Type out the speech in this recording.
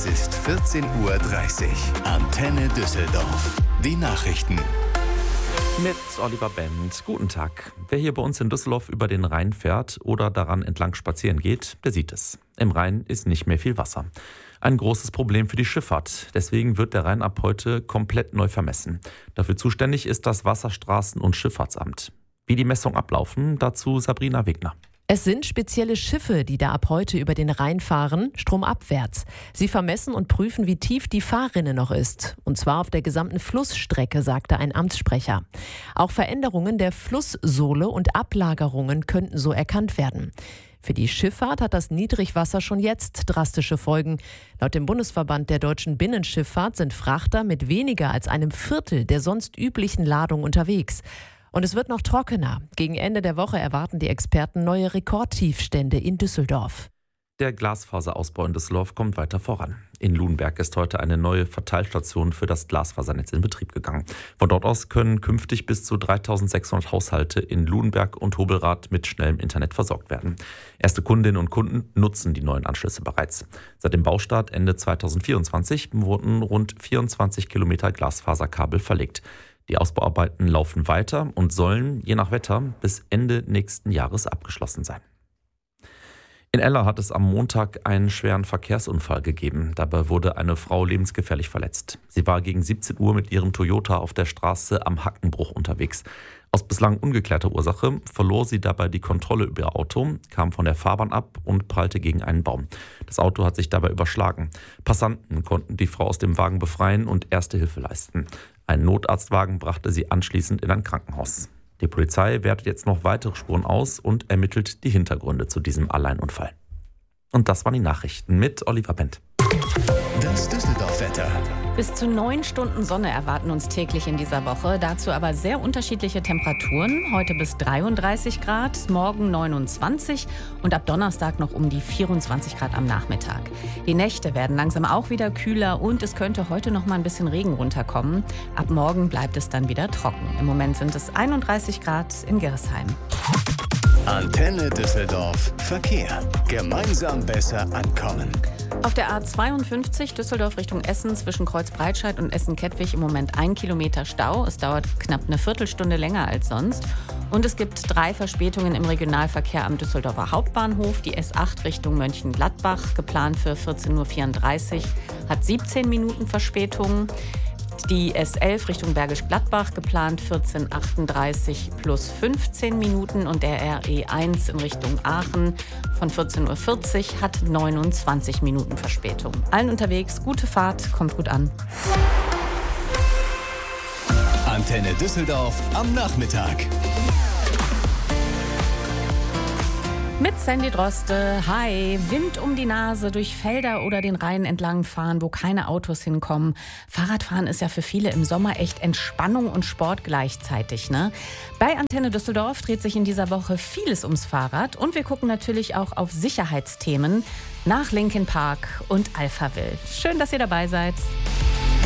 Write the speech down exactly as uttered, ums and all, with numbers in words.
ist vierzehn Uhr dreißig. Antenne Düsseldorf. Die Nachrichten. Mit Oliver Bent. Guten Tag. Wer hier bei uns in Düsseldorf über den Rhein fährt oder daran entlang spazieren geht, der sieht es. Im Rhein ist nicht mehr viel Wasser. Ein großes Problem für die Schifffahrt. Deswegen wird der Rhein ab heute komplett neu vermessen. Dafür zuständig ist das Wasserstraßen- und Schifffahrtsamt. Wie die Messungen ablaufen, dazu Sabrina Wegner. Es sind spezielle Schiffe, die da ab heute über den Rhein fahren, stromabwärts. Sie vermessen und prüfen, wie tief die Fahrrinne noch ist. Und zwar auf der gesamten Flussstrecke, sagte ein Amtssprecher. Auch Veränderungen der Flusssohle und Ablagerungen könnten so erkannt werden. Für die Schifffahrt hat das Niedrigwasser schon jetzt drastische Folgen. Laut dem Bundesverband der deutschen Binnenschifffahrt sind Frachter mit weniger als einem Viertel der sonst üblichen Ladung unterwegs. Und es wird noch trockener. Gegen Ende der Woche erwarten die Experten neue Rekordtiefstände in Düsseldorf. Der Glasfaserausbau in Düsseldorf kommt weiter voran. In Ludenberg ist heute eine neue Verteilstation für das Glasfasernetz in Betrieb gegangen. Von dort aus können künftig bis zu dreitausendsechshundert Haushalte in Ludenberg und Hobelrath mit schnellem Internet versorgt werden. Erste Kundinnen und Kunden nutzen die neuen Anschlüsse bereits. Seit dem Baustart Ende zweitausendvierundzwanzig wurden rund vierundzwanzig Kilometer Glasfaserkabel verlegt. Die Ausbauarbeiten laufen weiter und sollen, je nach Wetter, bis Ende nächsten Jahres abgeschlossen sein. In Eller hat es am Montag einen schweren Verkehrsunfall gegeben. Dabei wurde eine Frau lebensgefährlich verletzt. Sie war gegen siebzehn Uhr mit ihrem Toyota auf der Straße am Hackenbruch unterwegs. Aus bislang ungeklärter Ursache verlor sie dabei die Kontrolle über ihr Auto, kam von der Fahrbahn ab und prallte gegen einen Baum. Das Auto hat sich dabei überschlagen. Passanten konnten die Frau aus dem Wagen befreien und erste Hilfe leisten. Ein Notarztwagen brachte sie anschließend in ein Krankenhaus. Die Polizei wertet jetzt noch weitere Spuren aus und ermittelt die Hintergründe zu diesem Alleinunfall. Und das waren die Nachrichten mit Oliver Bent. Das Düsseldorf-Wetter. Bis zu neun Stunden Sonne erwarten uns täglich in dieser Woche. Dazu aber sehr unterschiedliche Temperaturen. Heute bis dreiunddreißig Grad, morgen neunundzwanzig und ab Donnerstag noch um die vierundzwanzig Grad am Nachmittag. Die Nächte werden langsam auch wieder kühler und es könnte heute noch mal ein bisschen Regen runterkommen. Ab morgen bleibt es dann wieder trocken. Im Moment sind es einunddreißig Grad in Gerresheim. Antenne Düsseldorf. Verkehr. Gemeinsam besser ankommen. Auf der A zweiundfünfzig Düsseldorf Richtung Essen zwischen Kreuzbreitscheid und Essen-Kettwig im Moment ein Kilometer Stau. Es dauert knapp eine Viertelstunde länger als sonst. Und es gibt drei Verspätungen im Regionalverkehr am Düsseldorfer Hauptbahnhof. Die S acht Richtung Mönchengladbach, geplant für vierzehn Uhr vierunddreißig, hat siebzehn Minuten Verspätung. Die S elf Richtung Bergisch Gladbach, geplant vierzehn Uhr achtunddreißig plus fünfzehn Minuten. Und der R E eins in Richtung Aachen von vierzehn Uhr vierzig hat neunundzwanzig Minuten Verspätung. Allen unterwegs, gute Fahrt, kommt gut an. Antenne Düsseldorf am Nachmittag. Mit Sandy Droste. Hi. Wind um die Nase, durch Felder oder den Rhein entlang fahren, wo keine Autos hinkommen. Fahrradfahren ist ja für viele im Sommer echt Entspannung und Sport gleichzeitig, ne? Bei Antenne Düsseldorf dreht sich in dieser Woche vieles ums Fahrrad und wir gucken natürlich auch auf Sicherheitsthemen nach Linkin Park und Alphaville. Schön, dass ihr dabei seid.